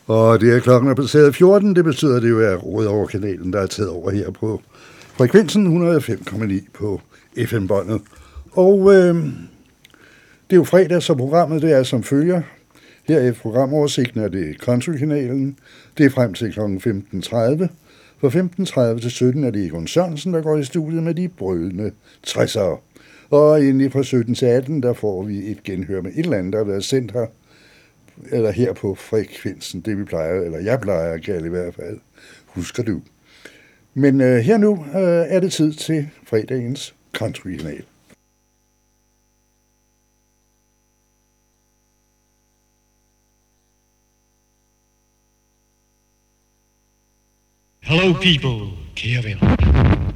Og det er klokken er passeret 14, det betyder, at det jo er Rødovre-kanalen, der er taget over her på frekvensen 105,9 på FM-båndet. Og det er jo fredag, så programmet det er som følger. Her i programoversigten er det Country-kanalen. Det er frem til kl. 15.30. Fra 15.30 til 17 er det Egon Sørensen, der går i studiet med de brølende 60'ere. Og endelig fra 17 til 18, der får vi et genhør med et eller andet, der har været sendt her, eller her på frekvensen, det vi plejer, eller jeg plejer at kalde i hvert fald, husker du. Men her nu er det tid til fredagens Country-kanal. Hello people, kære venner.